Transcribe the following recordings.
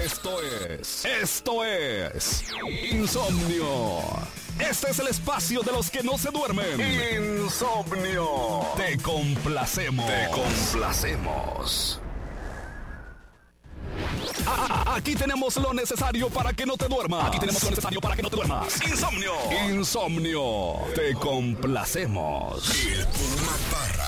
Esto es Insomnio. Este es el espacio de los que no se duermen. Insomnio. Te complacemos. Aquí tenemos lo necesario para que no te duermas. Insomnio. Te complacemos. El Puma Parra.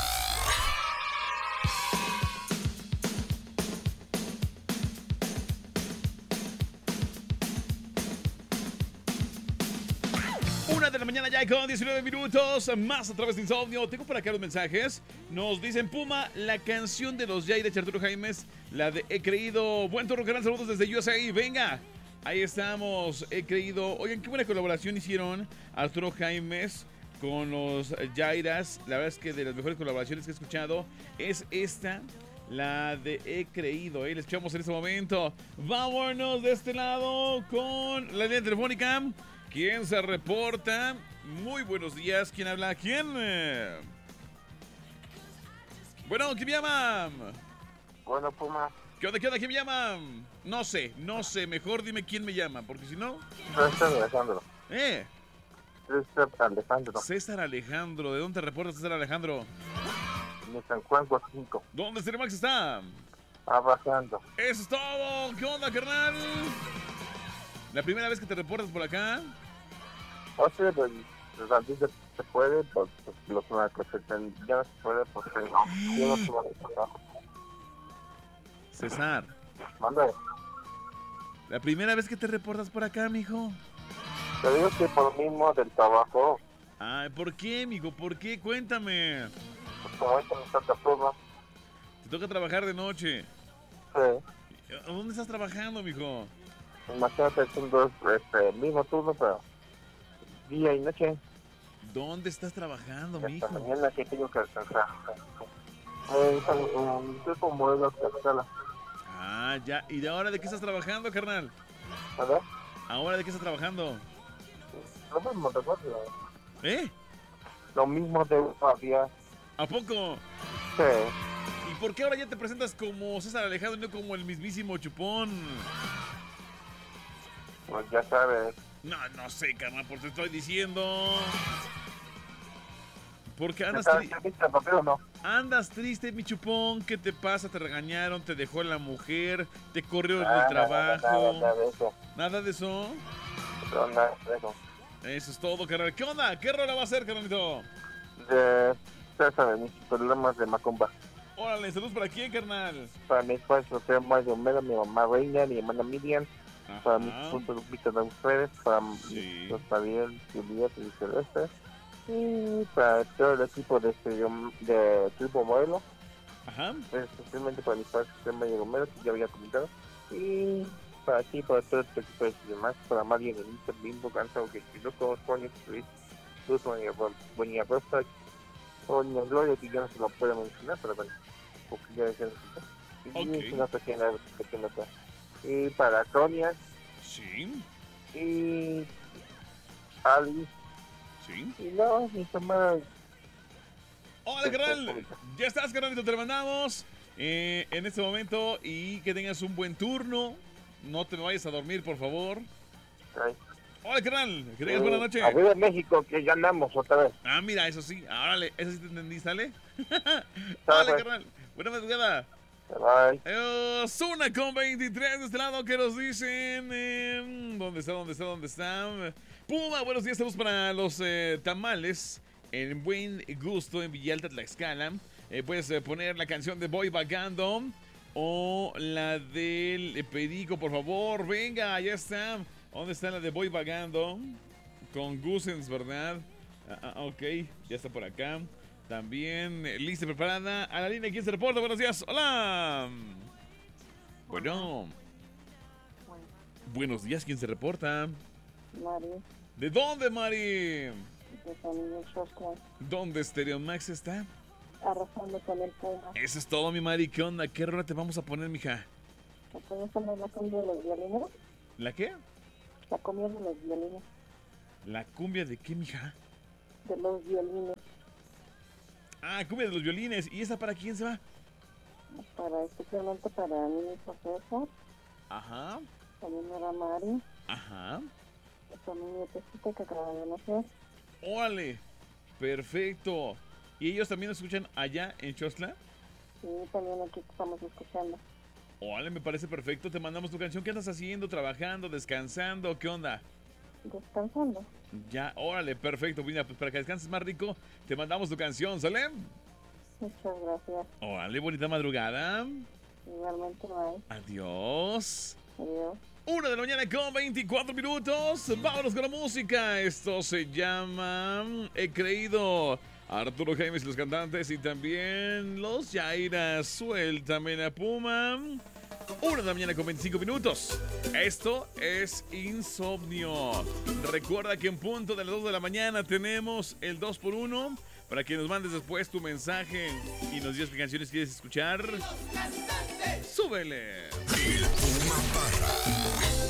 De la mañana ya con 19 minutos más a través de Insomnio. Tengo por acá los mensajes. Nos dicen: Puma, la canción de los Jaires, Arturo Jaimes, la de He Creído. Buen turno, canal, saludos desde USA. Venga, ahí estamos. He Creído. Oigan, qué buena colaboración hicieron Arturo Jaimes con los Jairas. La verdad es que de las mejores colaboraciones que he escuchado es esta, la de He Creído. Les echamos en este momento. Vámonos de este lado con la línea telefónica. ¿Quién se reporta? Muy buenos días. ¿Quién habla? ¿Quién? Bueno, ¿quién me llama? Bueno, Puma. ¿Qué onda? ¿Quién me llama? No sé. Mejor dime quién me llama, porque si no... César Alejandro. César Alejandro. César Alejandro. ¿De dónde te reportas, César Alejandro? De San Juan, 5. ¿Dónde Cinemax está? Bajando. Eso es todo. ¿Qué onda, carnal? ¿La primera vez que te reportas por acá? O sea, pues antes se puede, pues los marcos ya no se puede porque yo no subo de trabajo. César. Manda. ¿La primera vez que te reportas por acá, mijo? Te digo que por mismo del trabajo. Ay, ¿por qué, mijo? ¿Por qué? Cuéntame. Pues como ahorita me toca turno. Te toca trabajar de noche. Sí. ¿A dónde estás trabajando, mijo? Imagínate, son dos, mismo turno, pero día y noche. ¿Dónde estás trabajando, Esta mijo? mañana que tengo que alcanzar. Tipo modelos Cascala. Ah, ya. ¿Y de ahora de qué estás trabajando, carnal? ¿Verdad? ¿Ahora de qué estás trabajando? Lo mismo de guardia. ¿Eh? Lo mismo de guardia. ¿A poco? Sí. ¿Y por qué ahora ya te presentas como César Alejandro y no como el mismísimo Chupón? Pues ya sabes. No sé, carnal, por te estoy diciendo. Porque andas triste, mi Chupón. ¿Qué te pasa? ¿Te regañaron? ¿Te dejó la mujer? ¿Te corrió del trabajo? Nada de eso. ¿Nada de eso? No, nada de eso. Eso es todo, carnal. ¿Qué onda? ¿Qué rola va a ser, carnalito? Ya saben, mis problemas de Macumba. Órale, saludos para quién, carnal. Para mi esposo, soy Mario Homero, mi mamá Reina, mi hermana Miriam. Ajá. Para mi esposo Lupita de ustedes, para Sí. los Ariel, Julieta y Celeste. Y para todo el equipo de Tribu Modelo. Ajá. Especialmente para mis padres, que soy Mario Homero, que ya había comentado. Y para ti, para todo el equipo de demás, para María Benita, Bimbo, Cantao, que si no todos Juan Luis, Luz, Buena Rosa, Doña Gloria, que ya no se lo puedo mencionar, pero bueno, porque ya decían y es una pequeña. Y para Sonia. Sí. Y Ali. Sí. Y no, mi hermana. Hola, carnal. Ya estás, carnalito, te lo mandamos en este momento y que tengas un buen turno. No te me vayas a dormir, por favor. Ay. Hola, carnal. Que tengas buena noche. Arriba en México, que ya andamos otra vez. Ah, mira, eso sí. Órale, eso sí te entendí, ¿sale? Dale, Hola, carnal. Buena madrugada. Bye. Zuna con 23 de este lado que nos dicen. ¿Dónde está? Puma, buenos días, saludos para los tamales. En buen gusto en Villalta, Tlaxcala. Puedes poner la canción de Voy Vagando o la del Perico, por favor. Venga, ya está. ¿Dónde está la de Voy Vagando? Con Gusens, ¿verdad? Ok, ya está por acá. También lista y preparada. A la línea, ¿quién se reporta? Buenos días. Hola. Bueno. Buenos días, ¿quién se reporta? Mari. ¿De dónde, Mari? De San Miguel Xoscla. ¿Dónde Stereo Max está? Arrasando con el Puma. Eso es todo, mi Mari. ¿Qué onda? ¿Qué rola te vamos a poner, mija? ¿La puedes poner la cumbia de los violines? ¿La qué? La cumbia de los violines. ¿La cumbia de qué, mija? De los violines. Ah, cumbia de los violines. ¿Y esa para quién se va? Especialmente para mi hijo César. Ajá. también era Mari, Ajá. esa mi nietecita que acaba de nacer. Órale. Perfecto. ¿Y ellos también escuchan allá en Xostla? Sí, también aquí estamos escuchando. Órale, me parece perfecto. Te mandamos tu canción. ¿Qué andas haciendo? ¿Trabajando? ¿Descansando? ¿Qué onda? Descansando. Ya, órale, perfecto. Mira, pues para que descanses más rico, te mandamos tu canción, ¿sale? Muchas gracias. Órale, bonita madrugada. Igualmente, bye. Adiós. Adiós. 1 de la mañana con 24 minutos. Vámonos con la música. Esto se llama He Creído. Arturo Jaimes y los cantantes y también los Yaira. Suéltame la Puma. 1 de la mañana con 25 minutos. Esto es Insomnio. Recuerda que en punto de las 2 de la mañana tenemos el 2x1 para que nos mandes después tu mensaje y nos digas qué canciones quieres escuchar. ¡Súbele!